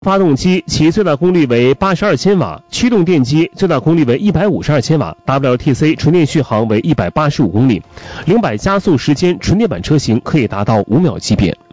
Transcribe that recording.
发动机其最大功率为82千瓦，驱动电机最大功率为152千瓦 ，WLTC 纯电续航为185公里，0-100加速时间纯电版车型可以达到5秒级别。